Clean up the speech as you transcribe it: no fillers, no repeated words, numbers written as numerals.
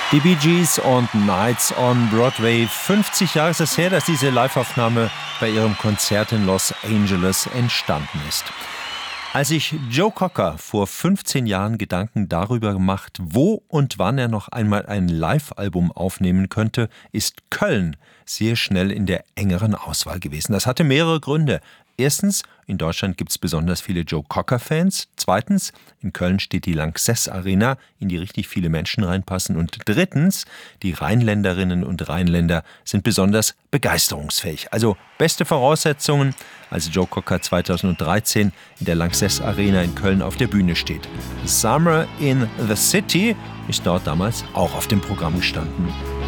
Die Bee Gees und Nights on Broadway. 50 Jahre ist es her, dass diese Liveaufnahme bei ihrem Konzert in Los Angeles entstanden ist. Als sich Joe Cocker vor 15 Jahren Gedanken darüber gemacht, wo und wann er noch einmal ein Live-Album aufnehmen könnte, ist Köln sehr schnell in der engeren Auswahl gewesen. Das hatte mehrere Gründe. Erstens, in Deutschland gibt es besonders viele Joe Cocker-Fans. Zweitens, in Köln steht die Lanxess Arena, in die richtig viele Menschen reinpassen. Und drittens, die Rheinländerinnen und Rheinländer sind besonders begeisterungsfähig. Also beste Voraussetzungen, als Joe Cocker 2013 in der Lanxess Arena in Köln auf der Bühne steht. Summer in the City ist dort damals auch auf dem Programm gestanden.